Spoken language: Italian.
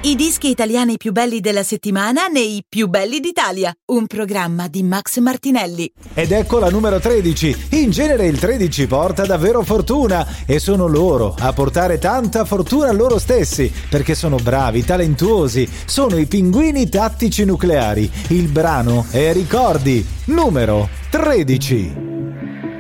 I dischi italiani più belli della settimana nei più belli d'Italia. Un programma di Max Martinelli. Ed ecco la numero 13. In genere il 13 porta davvero fortuna e sono loro a portare tanta fortuna loro stessi, perché sono bravi, talentuosi, sono i Pinguini Tattici Nucleari. Il brano è Ricordi, numero 13.